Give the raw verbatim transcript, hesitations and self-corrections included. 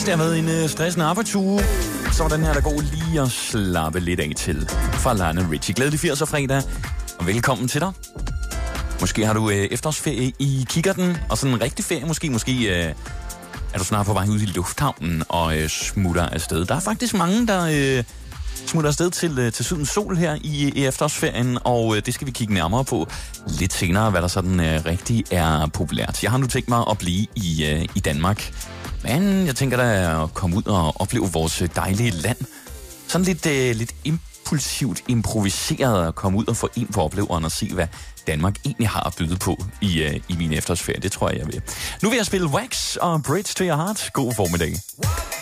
det har været en øh, stressende arbejdsuge, så var den her, der går lige at slappe lidt af til. Fra Lionel Richie. Glædelig firserne fredag, og velkommen til dig. Måske har du øh, efterårsferie i kikkerten, og sådan en rigtig ferie måske. Måske øh, er du snart på vej ud i lufthavnen og øh, smutter afsted. Der er faktisk mange, der øh, smutter afsted til, øh, til sydens sol her i, i efterårsferien, og øh, det skal vi kigge nærmere på lidt senere, hvad der sådan øh, rigtig er populært. Jeg har nu tænkt mig at blive i, øh, i Danmark, men jeg tænker da at komme ud og opleve vores dejlige land. Sådan lidt, øh, lidt impulsivt improviseret at komme ud og få en på opleveren og se, hvad Danmark egentlig har at byde på i, øh, i min efterårsferie. Det tror jeg, jeg vil. Nu vil jeg spille Wax og Bridge to Your Heart. God formiddag.